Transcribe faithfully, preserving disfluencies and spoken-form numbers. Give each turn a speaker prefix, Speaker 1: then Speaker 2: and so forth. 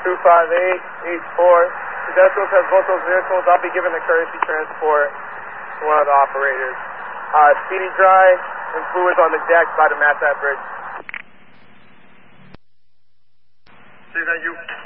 Speaker 1: two five eight, eight four. Credentials has both those vehicles. I'll be giving the courtesy transport to one of the operators. Uh, speedy dry and fluids on the deck by the Massat Bridge.
Speaker 2: See that you.